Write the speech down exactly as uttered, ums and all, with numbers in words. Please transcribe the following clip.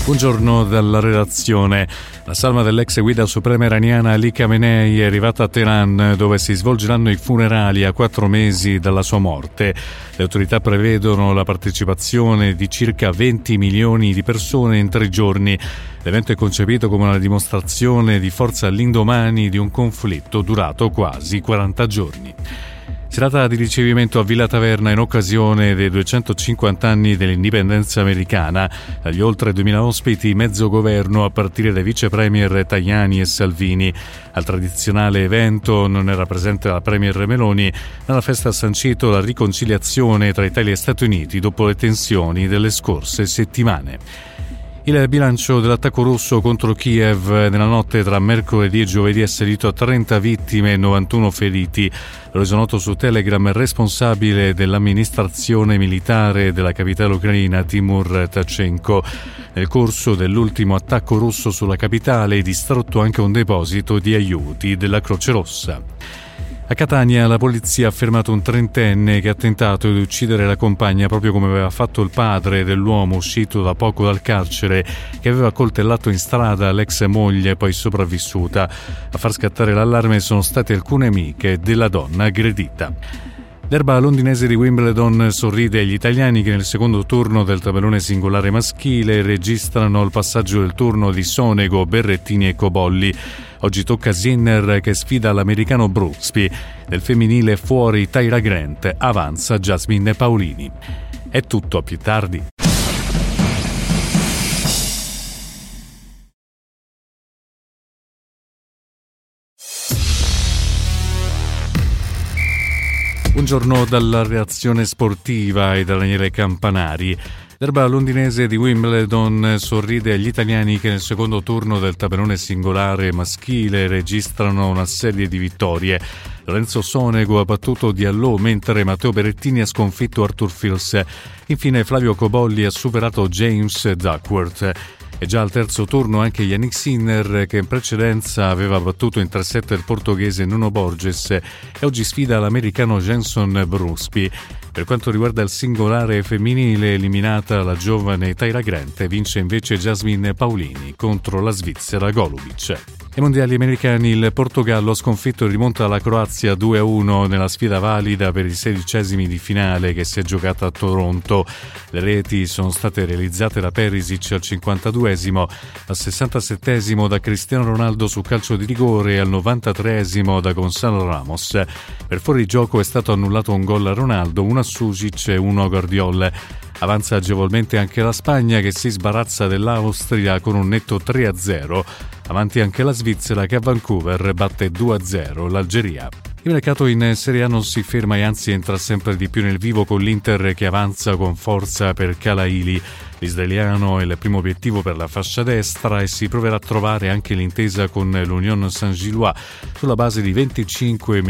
Buongiorno dalla redazione. La salma dell'ex guida suprema iraniana Ali Khamenei è arrivata a Teheran, dove si svolgeranno i funerali a quattro mesi dalla sua morte. Le autorità prevedono la partecipazione di circa venti milioni di persone in tre giorni. L'evento è concepito come una dimostrazione di forza all'indomani di un conflitto durato quasi quaranta giorni. Serata di ricevimento a Villa Taverna in occasione dei duecentocinquanta anni dell'indipendenza americana. Agli oltre duemila ospiti, mezzo governo a partire dai vice premier Tajani e Salvini. Al tradizionale evento non era presente la premier Meloni, ma la festa ha sancito la riconciliazione tra Italia e Stati Uniti dopo le tensioni delle scorse settimane. Il bilancio dell'attacco russo contro Kiev nella notte tra mercoledì e giovedì ha salito a trenta vittime e novantuno feriti. Lo reso noto su Telegram il responsabile dell'amministrazione militare della capitale ucraina, Timur Tachenko. Nel corso dell'ultimo attacco russo sulla capitale è distrutto anche un deposito di aiuti della Croce Rossa. A Catania la polizia ha fermato un trentenne che ha tentato di uccidere la compagna proprio come aveva fatto il padre dell'uomo uscito da poco dal carcere, che aveva coltellato in strada l'ex moglie poi sopravvissuta. A far scattare l'allarme sono state alcune amiche della donna aggredita. L'erba londinese di Wimbledon sorride agli italiani che nel secondo turno del tabellone singolare maschile registrano il passaggio del turno di Sonego, Berrettini e Cobolli. Oggi tocca a Sinner che sfida l'americano Brooksby. Nel femminile fuori Tyra Grant, avanza Jasmine Paolini. È tutto, a più tardi. Buongiorno dalla reazione sportiva e da Daniele Campanari. L'erba londinese di Wimbledon sorride agli italiani che nel secondo turno del tabellone singolare maschile registrano una serie di vittorie. Lorenzo Sonego ha battuto Diallo, mentre Matteo Berrettini ha sconfitto Arthur Fils. Infine Flavio Cobolli ha superato James Duckworth. E già al terzo turno anche Yannick Sinner, che in precedenza aveva battuto in tre set il portoghese Nuno Borges, e oggi sfida l'americano Jenson Brooksby. Per quanto riguarda il singolare femminile, eliminata la giovane Tyra Grant, vince invece Jasmine Paolini contro la Svizzera Golubic. Ai mondiali americani il Portogallo ha sconfitto e rimonta la Croazia due a uno nella sfida valida per i sedicesimi di finale che si è giocata a Toronto. Le reti sono state realizzate da Perisic al cinquantaduesimo, al sessantasettesimo da Cristiano Ronaldo su calcio di rigore e al novantatreesimo da Gonzalo Ramos. Per fuorigioco è stato annullato un gol a Ronaldo, uno a Sušić e uno a Guardiol. Avanza agevolmente anche la Spagna, che si sbarazza dell'Austria con un netto tre a zero. Avanti anche la Svizzera, che a Vancouver batte due a zero l'Algeria. Il mercato in Serie A non si ferma e anzi entra sempre di più nel vivo, con l'Inter che avanza con forza per Kalaili. L'israeliano è il primo obiettivo per la fascia destra e si proverà a trovare anche l'intesa con l'Union Saint-Gilloise sulla base di venticinque